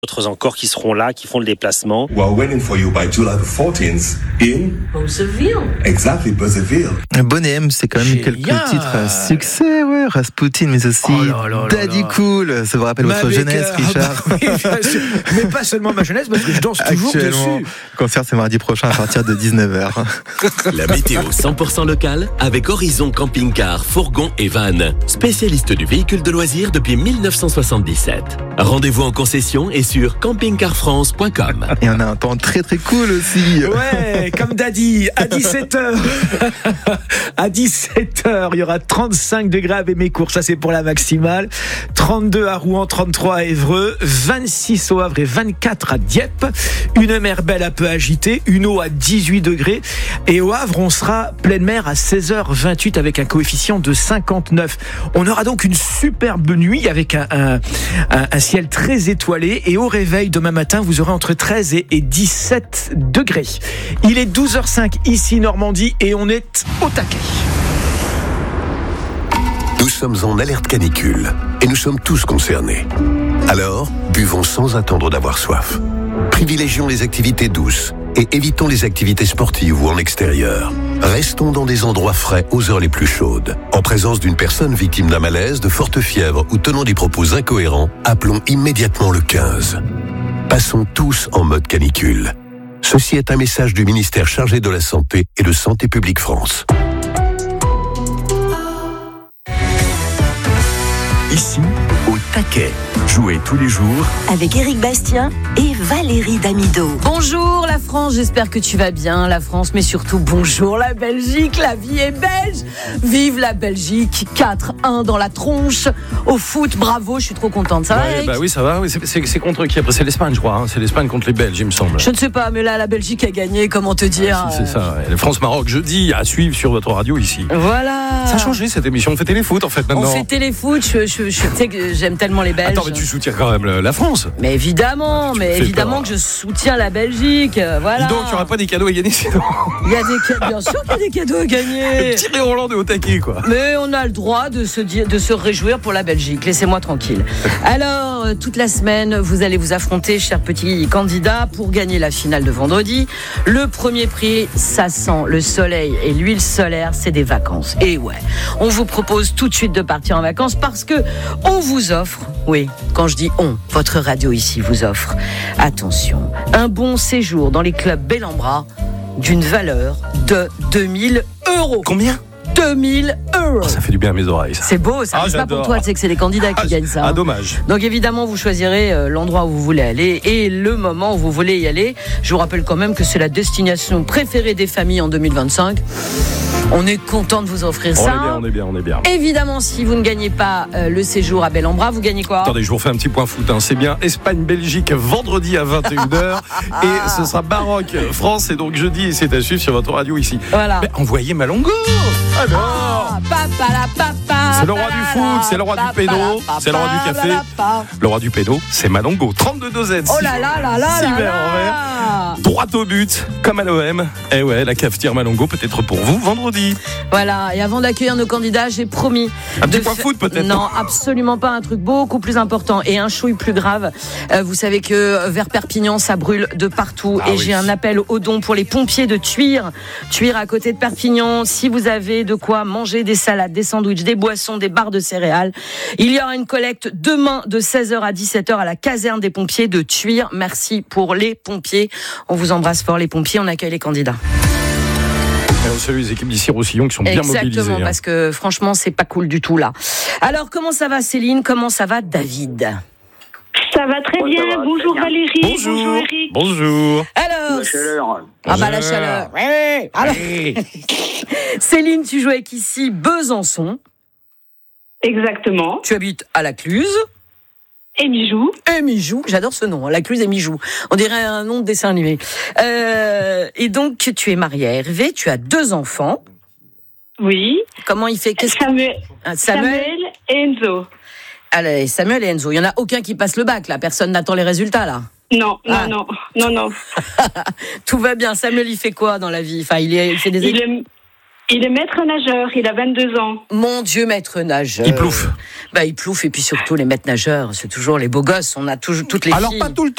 D'autres encore qui seront là, qui font le déplacement. We're waiting for you by July the 14th in Brazzaville. Exactly, Brazzaville. Bonnet M, c'est quand même Génial. quelques titres à succès, ouais. Rasputin, mais aussi Daddy Cool. Ça vous rappelle votre jeunesse, Richard? Oui, mais pas seulement ma jeunesse, parce que je danse toujours Actuellement, dessus. le concert c'est mardi prochain à partir de 19h. La météo 100% locale avec Horizon Camping-Car, Fourgon et Van. Spécialiste du véhicule de loisirs depuis 1977. Rendez-vous en concession et sur campingcarfrance.com. Et on a un temps très très cool aussi. Ouais, comme Daddy, à 17h. À 17h, il y aura 35 degrés à Bémécourt, ça c'est pour la maximale. 32 à Rouen, 33 à Évreux, 26 au Havre et 24 à Dieppe. Une mer belle un peu agitée, une eau à 18 degrés. Et au Havre, on sera pleine mer à 16h28 avec un coefficient de 59. On aura donc une superbe nuit avec un ciel très étoilé. Et au réveil, demain matin, vous aurez entre 13 et 17 degrés. Il est 12h05 ici, Normandie, et on est au taquet. Nous sommes en alerte canicule et nous sommes tous concernés. Alors, buvons sans attendre d'avoir soif. Privilégions les activités douces et évitons les activités sportives ou en extérieur. Restons dans des endroits frais aux heures les plus chaudes. En présence d'une personne victime d'un malaise, de forte fièvre ou tenant des propos incohérents, appelons immédiatement le 15. Passons tous en mode canicule. Ceci est un message du ministère chargé de la Santé et de Santé publique France. Ici, au taquet. Jouez tous les jours Avec Éric Bastien et Valérie Damido. Bonjour la France, j'espère que tu vas bien, la France, mais surtout bonjour la Belgique, la vie est belge. Vive la Belgique, 4-1 dans la tronche. Au foot, bravo, je suis trop contente. Ça va, Eric ? Bah oui, ça va. Oui, c'est contre qui après? C'est l'Espagne, je crois. Hein. C'est l'Espagne contre les Belges, il me semble. Je ne sais pas, mais là, la Belgique a gagné, comment te dire. C'est ça. Ouais. France-Maroc, jeudi, à suivre sur votre radio ici. Voilà. Ça a changé cette émission. On fait téléfoot en fait maintenant. On fait téléfoot, je sais que j'aime tellement les Belges. Attends, mais tu soutiens quand même la France. Mais évidemment, que je soutiens la Belgique, voilà. Dis donc, il n'y aura pas des cadeaux à gagner sinon. Il y a bien sûr qu'il y a des cadeaux à gagner. Thierry Roland est au taquet, quoi. Mais on a le droit de se réjouir pour la Belgique. Laissez-moi tranquille. Alors, toute la semaine, vous allez vous affronter, chers petits candidats, pour gagner la finale de vendredi. Le premier prix, ça sent le soleil et l'huile solaire, c'est des vacances. Et ouais, on vous propose tout de suite de partir en vacances parce que on vous offre, oui, quand je dis on, votre radio ici vous offre, attention, un bon séjour dans les clubs Bellambra d'une valeur de 2000 €. Combien? 2000 €. Oh, ça fait du bien à mes oreilles, ça. C'est beau, ça. C'est pas pour toi, tu sais que c'est les candidats qui gagnent ça. Ah, dommage. Donc évidemment, vous choisirez l'endroit où vous voulez aller et le moment où vous voulez y aller. Je vous rappelle quand même que c'est la destination préférée des familles en 2025. On est content de vous offrir ça. On est bien. Évidemment, si vous ne gagnez pas le séjour à Bellambra, vous gagnez quoi? Attendez, je vous refais un petit point foot. Hein. C'est bien Espagne-Belgique vendredi à 21h. Et ce sera Maroc-France. Et donc jeudi, c'est à suivre sur votre radio ici. Voilà. Mais envoyez Malongo. Alors c'est le roi du foot, c'est le roi du pédo, c'est le roi du café. Le roi du pédo, c'est Malongo. 32 Z. Oh là là là là là là. Droit au but, comme à l'OM. Et ouais, la cafetière Malongo peut-être pour vous vendredi. Voilà, et avant d'accueillir nos candidats, j'ai promis un petit point foot peut-être. Non, absolument pas, un truc beaucoup plus important et un chouille plus grave. Vous savez que vers Perpignan, ça brûle de partout et j'ai un appel aux dons pour les pompiers de Tuire. Tuire à côté de Perpignan, si vous avez de quoi manger des salades, des sandwichs, des boissons, des barres de céréales, il y aura une collecte demain de 16h à 17h à la caserne des pompiers de Tuire. Merci pour les pompiers. On vous embrasse fort les pompiers, on accueille les candidats. Et on salue les équipes d'ici Roussillon qui sont bien mobilisées. Exactement, parce que franchement, c'est pas cool du tout là. Alors, comment ça va Céline? Comment ça va David? Ça va très bien. Bonjour Valérie. Bonjour Eric. Bonjour. Alors, la chaleur. La chaleur. Oui. Alors, Céline, tu joues avec ici Besançon. Exactement. Tu habites à la Cluse. Et Mijou, j'adore ce nom, la Cluse et Mijou. On dirait un nom de dessin animé. Et donc, tu es mariée à Hervé, tu as 2 enfants. Oui. Comment il fait? Samuel et Enzo. Allez, Samuel et Enzo. Il n'y en a aucun qui passe le bac, là. Personne n'attend les résultats, là. Non. Tout va bien. Samuel, il fait quoi dans la vie? Enfin, il fait des études. Il est maître nageur, il a 22 ans. Mon Dieu, maître nageur. Il plouffe. Il plouffe, et puis surtout, les maîtres nageurs, c'est toujours les beaux gosses. On a toujours toutes les filles. Alors, pas tout le temps.